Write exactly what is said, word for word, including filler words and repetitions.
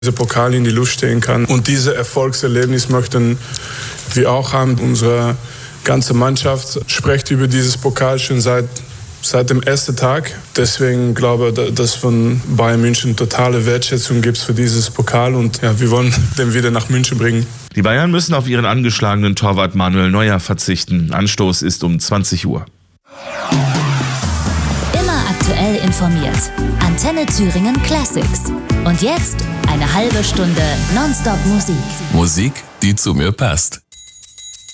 dieser Pokal in die Luft stehen kann. Und dieses Erfolgserlebnis möchten wir auch haben. Unsere ganze Mannschaft spricht über dieses Pokal schon seit, seit dem ersten Tag. Deswegen glaube ich, dass von Bayern München totale Wertschätzung gibt für dieses Pokal. Und ja, wir wollen den wieder nach München bringen. Die Bayern müssen auf ihren angeschlagenen Torwart Manuel Neuer verzichten. Anstoß ist um zwanzig Uhr. Immer aktuell informiert. Antenne Thüringen Classics. Und jetzt eine halbe Stunde Nonstop Musik. Musik, die zu mir passt.